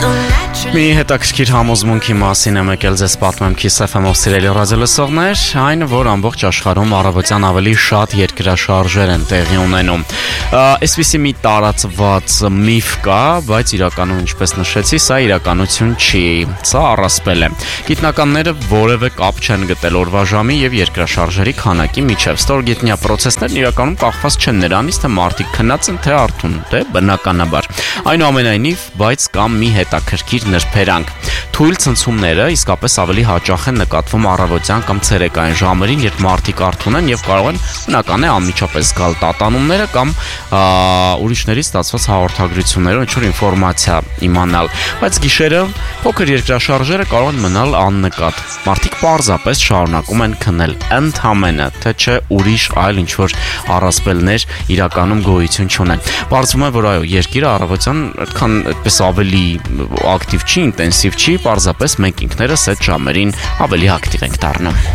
Մի հետաքրքիր համոզմունքի մասին եմ եկել ձեզ պատմեմ Kiss FM-ով սիրելի ռադիոլսողներ, այն որ ամբողջ աշխարհում առավոտյան ավելի շատ երկրաշարժեր են տեղի ունենում։ Այսպիսի մի տարածված միֆ կա, բայց իրականում, ինչպես նշեցի, սա իրականություն չի, սա առասպել է։ Գիտնականները որևէ կապ չեն գտել օրվա ժամի եւ երկրաշարժերի քանակի միջև։ Ստորգետնյա process-ներն իրականում կախված չեն նրանից, թե մարդիկ քնած են թե արթուն, թե բնականաբար։ Այնուամենայնիվ, բայց կա մի հետաքրքիր նրբերանգ։ Թույլ ցնցումները իսկապես ավելի հաճախ են նկատվում առավոտյան կամ ցերեկային ժամերին, երբ մարդիկ արթուն են եւ կարող են բնական է անմիջապես գալ տատանումները կամ ուրիշներից ստացված հաղորդագրություններով ինչ-որ ինֆորմացիա իմանալ, բայց գիշերը փոքր երկրաշարժերը կարող են մնալ աննկատ։ Մարդիկ պարզապես շարունակում են քնել ընդհանրապես, թե չէ ուրիշ այլ ինչ-որ առասպելներ իրականում գոյություն չունեն։ Պարզվում է, որ այո, երկիրը առավոտյան այդքան այդպես ավելի ակտիվ չի, ինտենսիվ չի, պարզապես մենք ինքներս այդ ժամերին ավելի ակտիվ ենք դառնում։